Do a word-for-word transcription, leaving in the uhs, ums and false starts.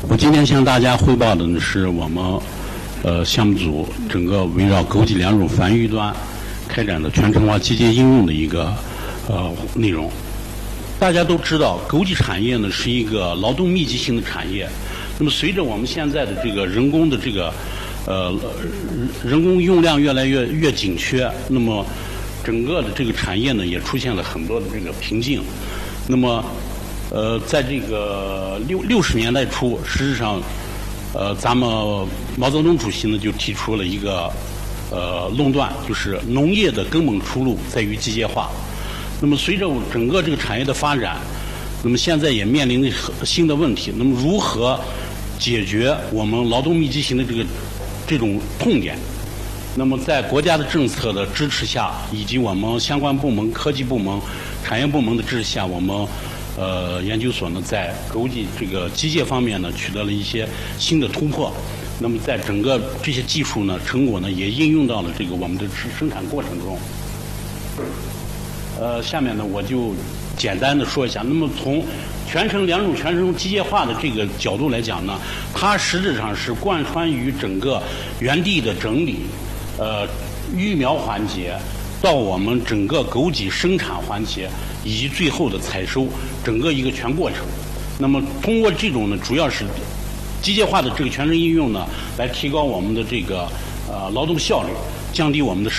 我今天向大家汇报的呢是我们呃项目组整个围绕枸杞两种繁育端开展的全程化机械应用的一个呃内容。大家都知道，枸杞产业呢是一个劳动密集型的产业。那么随着我们现在的这个人工的这个呃人工用量越来越越紧缺，那么整个的这个产业呢也出现了很多的这个瓶颈。那么呃，在这个六六十年代初，实际上，呃，咱们毛泽东主席呢就提出了一个呃论断，就是农业的根本出路在于机械化。那么随着整个这个产业的发展，那么现在也面临着新的问题。那么如何解决我们劳动密集型的这个这种痛点？那么在国家的政策的支持下，以及我们相关部门、科技部门、产业部门的支持下，我们呃，研究所呢，在枸杞这个机械方面呢，取得了一些新的突破。那么，在整个这些技术呢，成果呢，也应用到了这个我们的生产过程中。呃，下面呢，我就简单的说一下。那么，从全程两种全程机械化的这个角度来讲呢，它实质上是贯穿于整个园地的整理、呃育苗环节，到我们整个枸杞生产环节，以及最后的采收，整个一个全过程。那么通过这种呢，主要是机械化的这个全程应用呢，来提高我们的这个呃劳动效率，降低我们的